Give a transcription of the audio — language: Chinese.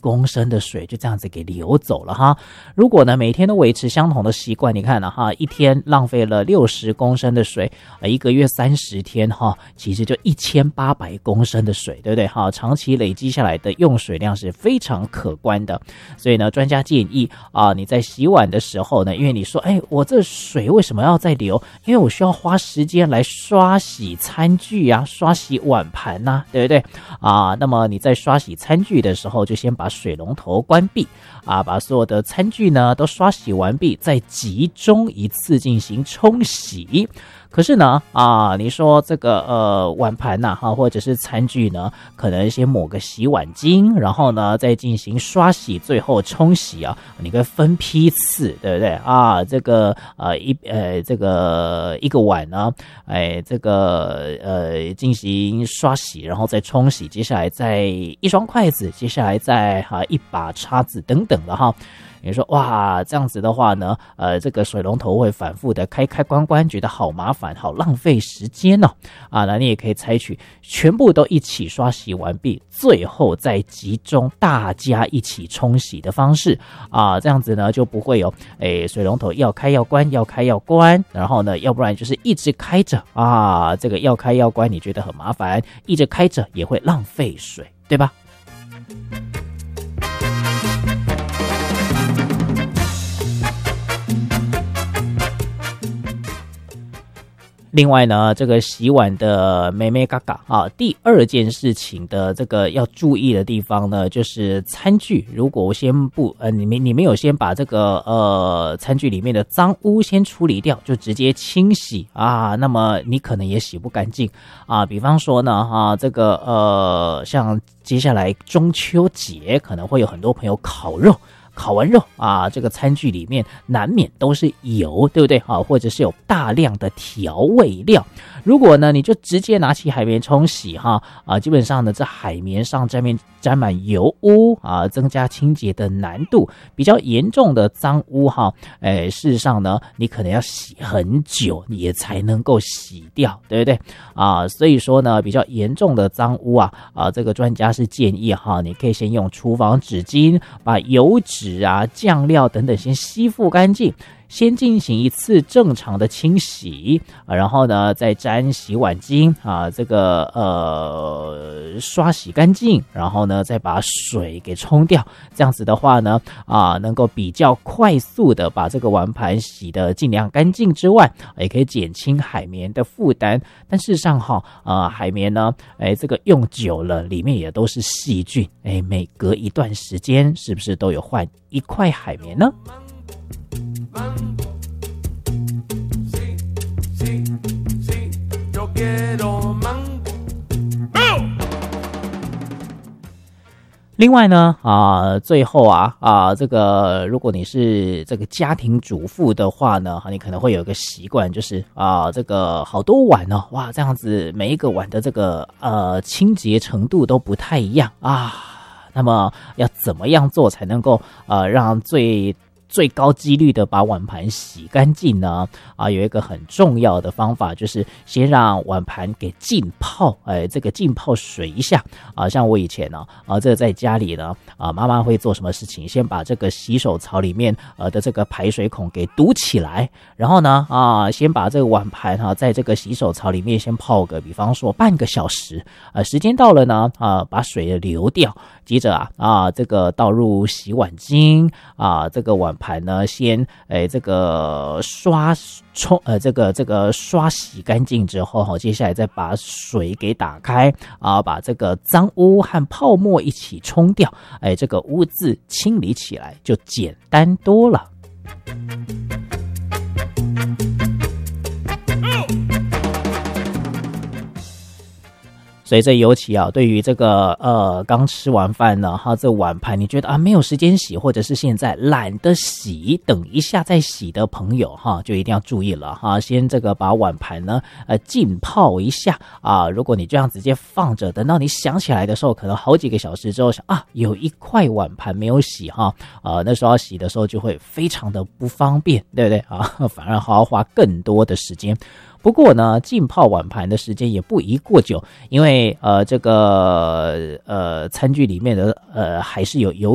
公升的水就这样子给流走了哈。如果呢每天都维持相同的习惯，你看了哈，一天浪费了60公升的水，一个月30天哈，其实就1800公升的水，对不对哈？长期累积下来的用水量是非常可观的。所以呢，专家建议你在洗碗的时候呢，因为你说我这水为什么要再流？因为我需要花时间来刷洗餐具啊，刷洗碗盘啊，对不对那么你在刷洗餐具的时候，就先把水龙头关闭把所有的餐具呢都刷洗完毕，再集中一次进行冲洗。可是呢你说这个碗盘或者是餐具呢，可能先抹个洗碗精，然后呢再进行刷洗，最后冲洗你可以分批次，对不对这个这个一个碗呢这个进行刷洗，然后再冲洗，接下来再一双筷子，接下来再一把叉子等等的哈。你说哇，这样子的话呢，这个水龙头会反复的开关，觉得好麻烦，好浪费时间哦。那你也可以采取全部都一起刷洗完毕，最后再集中大家一起冲洗的方式这样子呢就不会有水龙头要开要关，要开要关，然后呢，要不然就是一直开着这个要开要关，你觉得很麻烦，一直开着也会浪费水，对吧？另外呢，这个洗碗的妹妹嘎嘎第二件事情的这个要注意的地方呢，就是餐具，如果我先不你没有先把这个餐具里面的脏污先处理掉，就直接清洗那么你可能也洗不干净比方说呢这个像接下来中秋节可能会有很多朋友烤完肉这个餐具里面难免都是油，对不对或者是有大量的调味料。如果呢你就直接拿起海绵冲洗基本上呢这海绵上沾满油污增加清洁的难度。比较严重的脏污事实上呢你可能要洗很久你也才能够洗掉，对不对所以说呢比较严重的脏污这个专家是建议你可以先用厨房纸巾把油脂酱料等等先吸附干净，先进行一次正常的清洗然后呢再沾洗碗精这个刷洗干净，然后呢再把水给冲掉，这样子的话呢能够比较快速的把这个碗盘洗得尽量干净之外，也可以减轻海绵的负担。但事实上海绵呢这个用久了里面也都是细菌每隔一段时间是不是都有换一块海绵呢？另外呢最后这个如果你是这个家庭主妇的话呢你可能会有一个习惯，就是这个好多碗哇这样子每一个碗的这个清洁程度都不太一样那么要怎么样做才能够让最高几率的把碗盘洗干净呢有一个很重要的方法，就是先让碗盘给浸泡这个浸泡水一下像我以前这个在家里呢妈妈会做什么事情，先把这个洗手槽里面的这个排水孔给堵起来，然后呢先把这个碗盘在这个洗手槽里面先泡个比方说半个小时时间到了呢把水流掉，接着这个倒入洗碗精这个碗盘呢先这个这个刷洗干净之后接下来再把水给打开把这个脏污和泡沫一起冲掉这个污渍清理起来就简单多了。所以这尤其对于这个刚吃完饭呢这碗盘你觉得没有时间洗，或者是现在懒得洗等一下再洗的朋友就一定要注意了先这个把碗盘呢浸泡一下如果你这样直接放着，等到你想起来的时候可能好几个小时之后想有一块碗盘没有洗那时候要洗的时候就会非常的不方便，对不对反而还要花更多的时间。不过呢浸泡碗盘的时间也不宜过久，因为这个餐具里面的还是有油